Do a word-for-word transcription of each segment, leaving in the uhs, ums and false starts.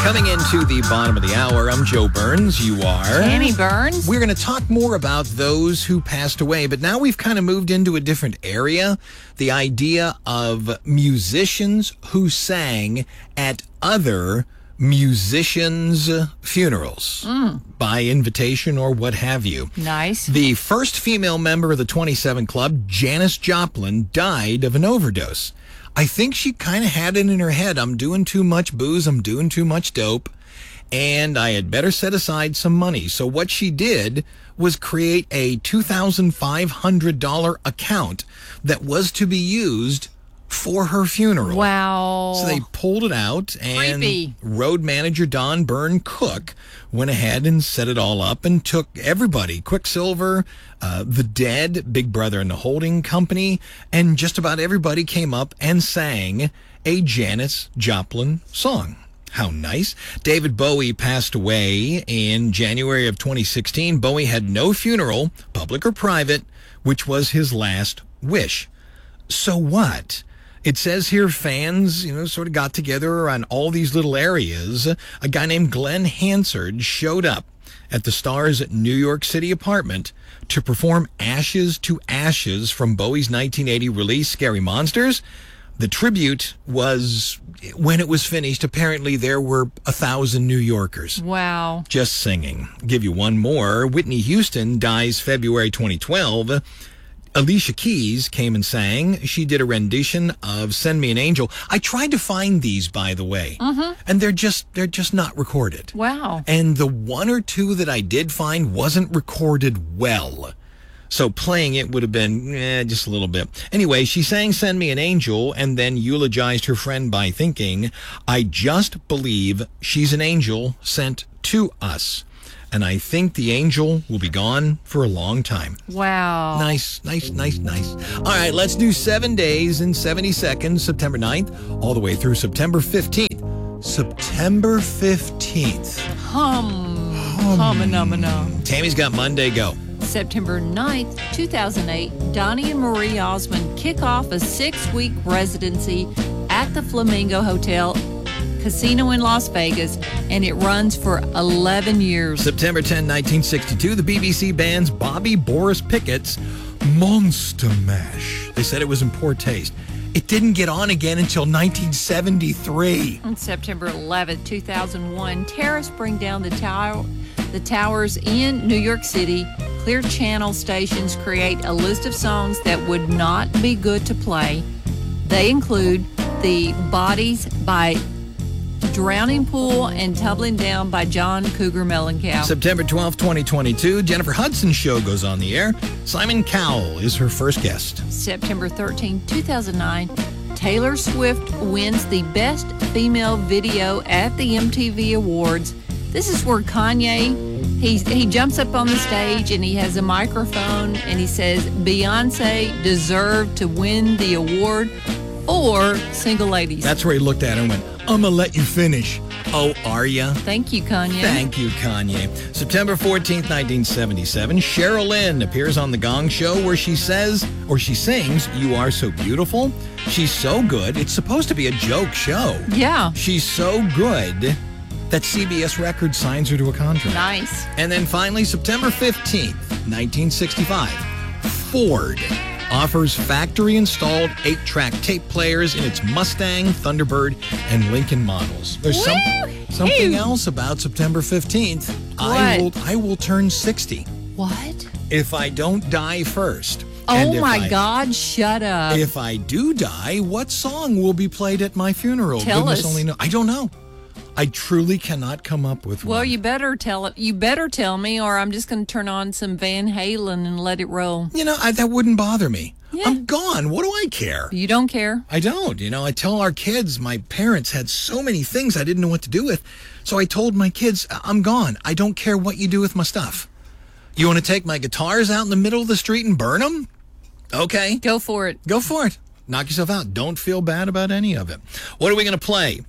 Coming into the bottom of the hour, I'm Joe Burns. You are? Tammy Burns. We're going to talk more about those who passed away, but now we've kind of moved into a different area. The idea of musicians who sang at other musicians' funerals Mm. by invitation or what have you. Nice. The first female member of the twenty-seven Club, Janis Joplin, died of an overdose. I think she kind of had it in her head. I'm doing too much booze. I'm doing too much dope. And I had better set aside some money. So what she did was create a two thousand five hundred dollars account that was to be used for her funeral. Wow. So they pulled it out, and Creepy. road manager Don Byrne Cook went ahead and set it all up and took everybody, Quicksilver, uh, The Dead, Big Brother and the Holding Company, and just about everybody came up and sang a Janis Joplin song. How nice. David Bowie passed away in January of twenty sixteen. Bowie had no funeral, public or private, which was his last wish. So what? It says here fans, you know, sort of got together on all these little areas. A guy named Glenn Hansard showed up at the Stars at New York City apartment to perform Ashes to Ashes from Bowie's nineteen eighty release, Scary Monsters. The tribute was, when it was finished, apparently there were a thousand New Yorkers. Wow. Just singing. Give you one more. Whitney Houston dies February twenty twelve. Alicia Keys came and sang. She did a rendition of Send Me an Angel. I tried to find these, by the way, Mm-hmm. and they're just they're just not recorded. Wow. And the one or two that I did find wasn't recorded well. So playing it would have been eh, just a little bit. Anyway, she sang Send Me an Angel and then eulogized her friend by thinking, I just believe she's an angel sent to us. And I think the angel will be gone for a long time. Wow. Nice, nice, nice, nice. All right, let's do seven days and seventy seconds, September ninth, all the way through September fifteenth. September fifteenth. Hum. Hum and num and num. Tammy's got Monday. Go. September ninth, two thousand eight, Donnie and Marie Osmond kick off a six-week residency at the Flamingo Hotel Casino in Las Vegas, and it runs for eleven years. September tenth, nineteen sixty-two, the B B C bands Bobby Boris Pickett's Monster Mash. They said it was in poor taste. It didn't get on again until nineteen seventy-three. On September eleventh, two thousand one, terrorists bring down the tower, the towers in New York City. Clear Channel stations create a list of songs that would not be good to play. They include the Bodies by Drowning Pool and Tumbling Down by John Cougar Mellencamp. September twelfth, twenty twenty-two, Jennifer Hudson's show goes on the air. Simon Cowell is her first guest. September thirteenth, two thousand nine, Taylor Swift wins the Best Female Video at the M T V Awards. This is where Kanye, he, he jumps up on the stage and he has a microphone and he says, Beyonce deserved to win the award for Single Ladies. That's where he looked at her and went, I'm going to let you finish. Oh, are ya? Thank you, Kanye. Thank you, Kanye. September fourteenth, nineteen seventy-seven, Cheryl Lynn appears on The Gong Show where she says, or she sings, You Are So Beautiful. She's so good. It's supposed to be a joke show. Yeah. She's so good that C B S Records signs her to a contract. Nice. And then finally, September fifteenth, nineteen sixty-five, Ford offers factory-installed eight-track tape players in its Mustang, Thunderbird, and Lincoln models. There's some, something else about September fifteenth. I will, I will turn sixty. What? If I don't die first. And Oh if my I- God, shut up. If I do die, what song will be played at my funeral? Tell Goodness us. only know. I don't know. I truly cannot come up with Well, one. you better tell it. You better tell me, or I'm just going to turn on some Van Halen and let it roll. You know, I, that wouldn't bother me. Yeah. I'm gone. What do I care? You don't care? I don't. You know, I tell our kids, my parents had so many things I didn't know what to do with. So I told my kids, I'm gone. I don't care what you do with my stuff. You want to take my guitars out in the middle of the street and burn them? Okay. Go for it. Go for it. Knock yourself out. Don't feel bad about any of it. What are we going to play?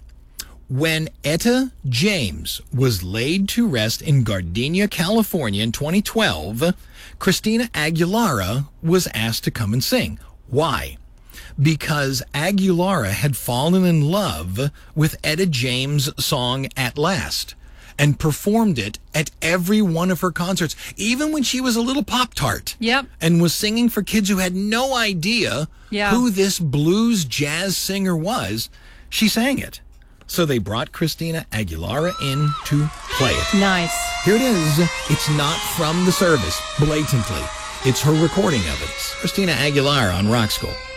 When Etta James was laid to rest in Gardenia, California in twenty twelve, Christina Aguilera was asked to come and sing. Why? because Aguilera had fallen in love with Etta James' song At Last and performed it at every one of her concerts, even when she was a little Pop-Tart. Yep. And was singing for kids who had no idea Yeah. who this blues jazz singer was. She sang it. So they brought Christina Aguilera in to play it. Nice. Here it is. It's not from the service, blatantly. It's her recording of it. It's Christina Aguilera on Rock School.